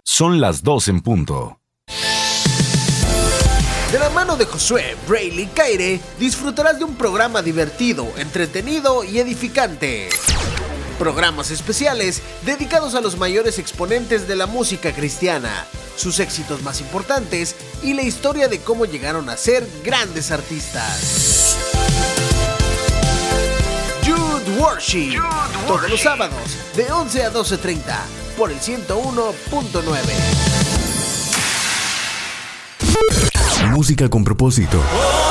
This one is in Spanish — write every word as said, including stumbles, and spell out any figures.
Son las dos en punto. De la mano de Josué Brayley Caire, disfrutarás de un programa divertido, entretenido y edificante. Programas especiales dedicados a los mayores exponentes de la música cristiana, sus éxitos más importantes y la historia de cómo llegaron a ser grandes artistas. Jude Worship, Jude Worship. Todos los sábados de once a doce treinta por el ciento uno punto nueve. Música con propósito.